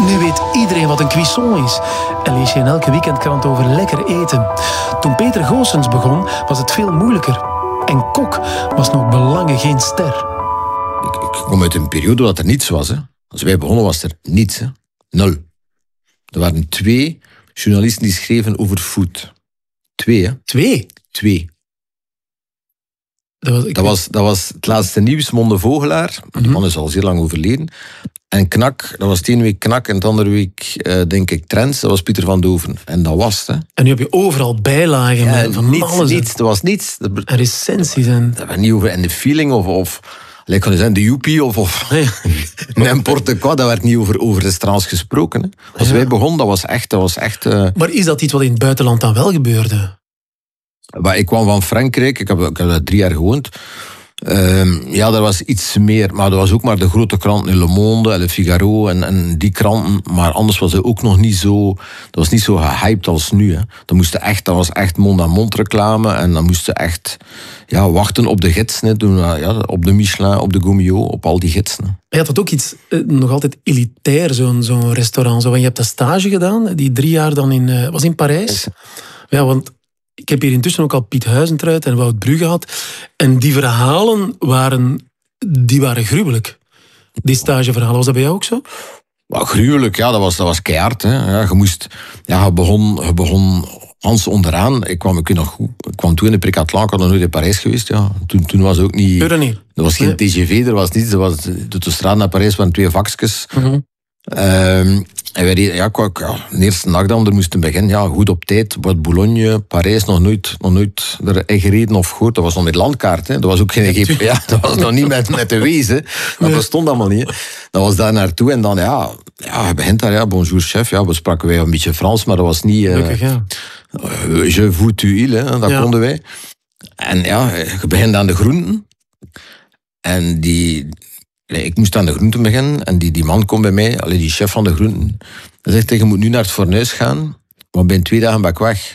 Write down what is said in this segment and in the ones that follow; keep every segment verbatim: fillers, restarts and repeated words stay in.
Nu weet iedereen wat een cuisson is en lees je in elke weekendkrant over lekker eten. Toen Peter Goossens begon, was het veel moeilijker. En kok was nog belangen geen ster. Ik, ik kom uit een periode dat er niets was. Hè. Als wij begonnen was er niets. Hè. Nul. Er waren twee journalisten die schreven over food. Twee, hè? Twee? Twee. Dat was, ik dat, was, dat was het laatste nieuws, Monde Vogelaar. Die Mm-hmm. man is al zeer lang overleden. En Knak, dat was de ene week Knak en de andere week, uh, denk ik, Trends. Dat was Pieter van Doven. En dat was het. Hè. En nu heb je overal bijlagen Ja, met van niets, alles. niets. Er was niets. En recensies. En... Dat was niet over in de feeling of... of Lijkt kan zijn de joepie of, of Nee. n'importe quoi. Dat werd niet over, over restaurants gesproken. Hè. Als Ja. wij begonnen, dat was echt... Dat was echt uh... Maar is dat iets wat in het buitenland dan wel gebeurde? Maar ik kwam van Frankrijk. Ik heb, ik heb daar drie jaar gewoond. Uh, ja, er was iets meer. Maar er was ook maar de grote kranten. Le Monde, Le Figaro en, en die kranten. Maar anders was het ook nog niet zo... Dat was niet zo gehyped als nu. Hè. Dat, moest echt, dat was echt mond-aan-mond reclame. En dan moest je echt ja, wachten op de gidsen. Hè. Doen, ja, op de Michelin, op de Gomio, op al die gidsen. Je had dat ook iets eh, nog altijd elitair, zo'n zo'n restaurant. Zo, want je hebt dat stage gedaan, die drie jaar dan in... Uh, was in Parijs. Ja, want... Ik heb hier intussen ook al Piet Huizentruid en Wout Brugge gehad. En die verhalen waren, die waren gruwelijk. Die stageverhalen, was dat bij jou ook zo? Well, gruwelijk, ja, dat was, dat was keihard. Hè. Ja, je moest... Ja, je begon... Je begon Hans onderaan. Ik kwam, ik weet nog goed, ik kwam toen in de Pricathlon, ik had nog nooit in Parijs geweest. Ja. Toen, toen was het ook niet... Er niet. Er was geen Nee. T G V, er was niets. Er was, de, de straat naar Parijs waren twee vakjes. Mm-hmm. Um, en wij reden, ja, ik, ja, de eerste dag dan, er moesten beginnen, ja, goed op tijd, wat Boulogne, Parijs, nog nooit, nog nooit erin gereden of goed. Dat was nog met landkaart, hè. Dat was ook geen G P S, ja, dat was nog niet met, met de wezen. Dat Nee. bestond allemaal niet. Hè. Dat was daar naartoe en dan, ja, ja, je begint daar, ja, bonjour chef, ja, we spraken wij een beetje Frans, maar dat was niet... Uh, Gelukkig, ja. Uh, je vous tu il, hè, dat Ja. konden wij. En ja, je begint aan de groenten. En die... Nee, ik moest aan de groenten beginnen en die, die man komt bij mij, allee, die chef van de groenten. Hij zegt, je moet nu naar het fornuis gaan, want binnen twee dagen ben ik weg.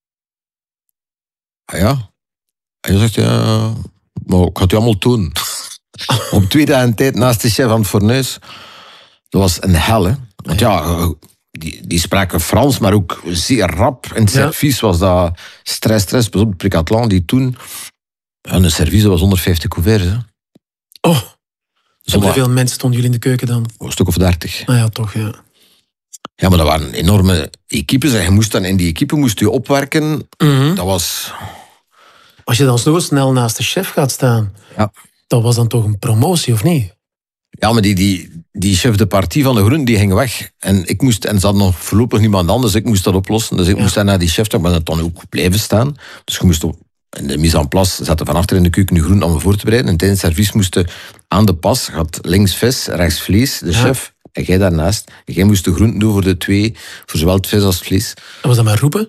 Ah ja. En hij zegt, ja, maar ik ga het je allemaal tonen. Op twee dagen tijd naast de chef van het fornuis. Dat was een hel, hè. Want ja, die, die spraken Frans, maar ook zeer rap. In het Ja. servies was dat stress, stress. Pas op, Pricathlon, die toen... Ja, een servies was honderdvijftig couverts, hè. Oh, en Zomaar- hoeveel mensen stonden jullie in de keuken dan? Een stuk of dertig. Ah ja, toch, ja. Ja, maar dat waren enorme equipes. En je moest dan in die equipe moest je opwerken. Mm-hmm. Dat was... Als je dan zo snel naast de chef gaat staan, Ja, dat was dan toch een promotie, of niet? ja maar die, die, die chef de partie van de groen, die ging weg. En ik moest... En ze had nog voorlopig niemand anders. Ik moest dat oplossen. Dus ik Ja. moest daar naar die chef. Ik ben het dan ook blijven staan. Dus je moest op... In de mise en place zaten van achter in de keuken de groen om me voor te bereiden. En tijdens het servies moest je aan de pas, gaat links vis, rechts vlees, de Ja. chef, en jij daarnaast. En jij moest de groenten doen voor de twee, voor zowel het vis als het vlees. En was dat maar roepen?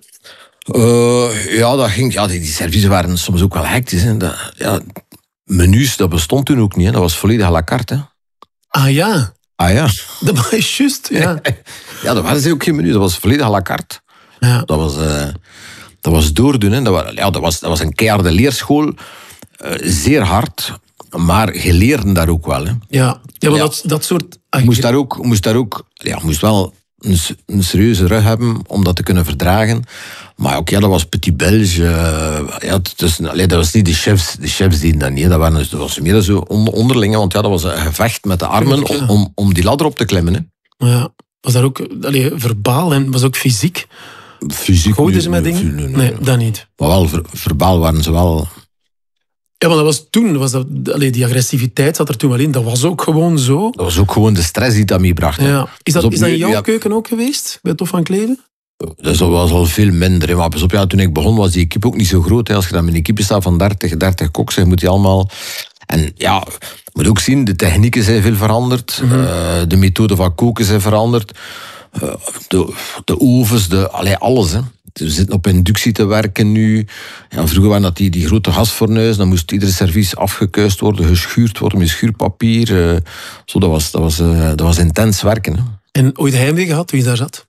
Uh, ja, dat ging, ja, die, die servies waren soms ook wel hectisch. Hè. Dat, ja, menus, dat bestond toen ook niet. Hè. Dat was volledig à la carte. Hè. Ah ja, Ah ja. dat was juist, ja. Ja, dat waren ze ook geen menus. Dat was volledig à la carte. ja. Dat was, uh, dat was doordoen. Hè. Dat, was, ja, dat, was, dat was een keiharde leerschool. Uh, zeer hard. Maar je leerde daar ook wel. Hè. Ja, ja maar Ja. Dat, dat soort... Je moest daar ook, moest daar ook ja, moest wel een, een serieuze rug hebben om dat te kunnen verdragen. Maar ook, ja, dat was petit Belge. Uh, ja, tussen, allee, dat was niet de chefs, de chefs die dat niet. Dat, waren, dat was meer zo onder, onderlinge, want ja, dat was een gevecht met de armen om, om, om die ladder op te klimmen. Hè. Ja, was daar ook allee, verbaal en was ook fysiek? Fysiek. Gooiden ze met nee, dingen? nee, Nee, nee, nee. dat niet. Maar wel, ver, verbaal waren ze wel... Ja, maar dat was toen, was dat, allee, die agressiviteit zat er toen wel in. Dat was ook gewoon zo. Dat was ook gewoon de stress die dat meebracht. hè. Ja. Is dat, Dus op is dat in nu- jouw ja. keuken ook geweest, bij Tof van Kleven? Dat was al veel minder. Hè. Maar pas op, ja, toen ik begon was die equipe ook niet zo groot. Hè. Als je dan met een equipe staat van dertig, dertig koks, je moet die allemaal... En ja, je moet ook zien, de technieken zijn veel veranderd. Mhm. Uh, de methode van koken zijn veranderd. Uh, de, de ovens, de, allee, alles. Hè. We zitten op inductie te werken nu. Ja, vroeger waren dat die, die grote gasfornuis. Dan moest iedere servies afgekuist worden, geschuurd worden met schuurpapier. Uh, zo, dat, was, dat, was, uh, dat was intens werken. Hè. En ooit heimwee gehad, wie daar zat?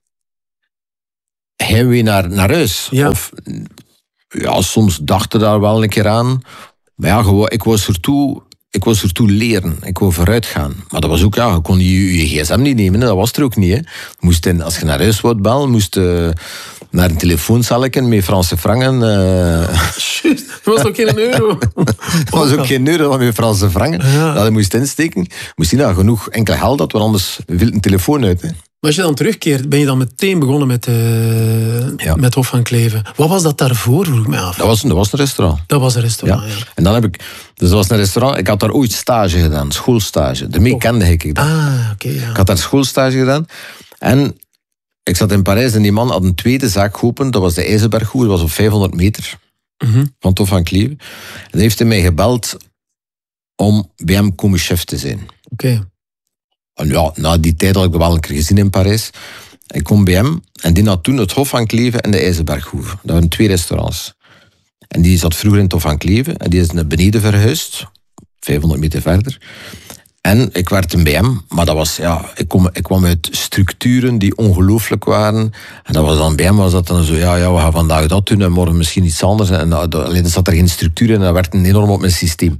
Heimwee naar, naar huis. Ja. Of, ja, soms dachten daar wel een keer aan. Maar ja, gewoon, ik was ertoe ik wou surtout leren. Ik wou vooruit gaan. Maar dat was ook, ja, je kon je, je gsm niet nemen. Dat was er ook niet. Hè. Je moest in, als je naar huis wou bellen, moest uh, naar een telefooncelletje met Franse frangen. Uh... Juist, dat was ook geen euro. Dat was ook geen euro met Franse frangen. Ja. Dat je moest insteken. Je moest niet nou, genoeg enkel geld had, want anders viel een telefoon uit. Hè. Maar als je dan terugkeert, ben je dan meteen begonnen met, uh, ja. met Hof van Cleven. Wat was dat daarvoor, vroeg ik me af? Dat was, dat was een restaurant. Dat was een restaurant, ja. ja. En dan heb ik... Dus dat was een restaurant. Ik had daar ooit stage gedaan, schoolstage. Daarmee oh. kende ik dat. Ah, oké, okay, ja. Ik had daar schoolstage gedaan. En ik zat in Parijs en die man had een tweede zaak geopend. Dat was de IJzerberghoeve. Dat was op vijfhonderd meter mm-hmm. van Hof van Cleven. En dan heeft hij mij gebeld om bij hem komen chef te zijn. Oké. Okay. En ja, na die tijd had ik wel een keer gezien in Parijs. Ik kom bij hem en die had toen het Hof van Cleven en de IJzerberghoeve. Dat waren twee restaurants. En die zat vroeger in het Hof van Cleven en die is naar beneden verhuisd, vijfhonderd meter verder. En ik werd een bij hem, maar dat was, ja, ik, kom, ik kwam uit structuren die ongelooflijk waren. En dat was dan bij hem, was dat dan zo, ja, ja, we gaan vandaag dat doen en morgen misschien iets anders. En alleen zat er geen structuur in en dat werd enorm op mijn systeem.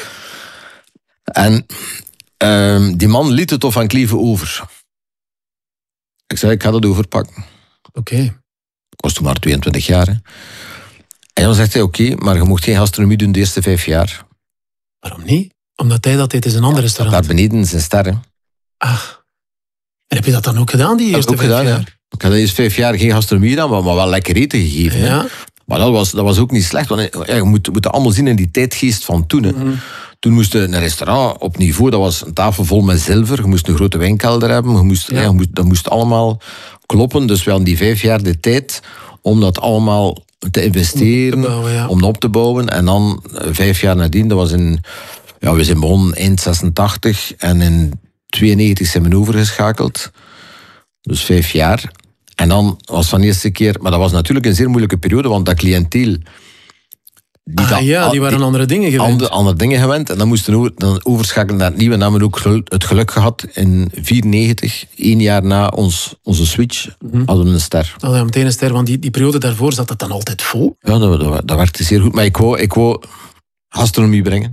En uh, die man liet het Hof van Cleven over. Ik zei, ik ga dat overpakken. Oké. Okay. Ik was toen maar tweeëntwintig jaar. Hè. En dan zegt hij, oké, okay, maar je mocht geen gastronomie doen de eerste vijf jaar. Waarom niet? Omdat hij dat deed is een ander ja, restaurant. Daar beneden zijn sterren. Ah. En heb je dat dan ook gedaan, die eerste ook vijf gedaan, jaar? Ja. Ik had de eerste vijf jaar geen gastronomie gedaan, maar, maar wel lekker eten gegeven. Ja. Hè. Maar dat was, dat was ook niet slecht. Want ja, je moet, moet dat allemaal zien in die tijdgeest van toen. Hè. Mm-hmm. Toen moest je een restaurant op niveau, dat was een tafel vol met zilver. Je moest een grote wijnkelder hebben. Je moest, ja. Ja, je moest, dat moest allemaal kloppen. Dus we hadden die vijf jaar de tijd om dat allemaal te investeren, om, te bouwen, ja. om op te bouwen. En dan vijf jaar nadien, dat was in... Ja, we zijn begonnen eind zesentachtig en in tweeënnegentig zijn we overgeschakeld. Dus vijf jaar. En dan was van de eerste keer... Maar dat was natuurlijk een zeer moeilijke periode, want dat cliënteel... Die ah, dat, ja, die waren die, andere dingen gewend. Andere, andere dingen gewend. En dan moesten we dan overschakelen naar het nieuwe. En dan hebben we ook het geluk gehad in vierennegentig, één jaar na ons, onze switch, mm-hmm. hadden we een ster. Dan hadden we meteen een ster, want die, die periode daarvoor zat het dan altijd vol. Ja, dat, dat, dat werkte zeer goed. Maar ik wou, ik wou gastronomie brengen.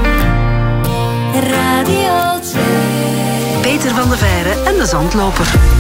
Radio twee. Peter van de Veire en de Zandloper.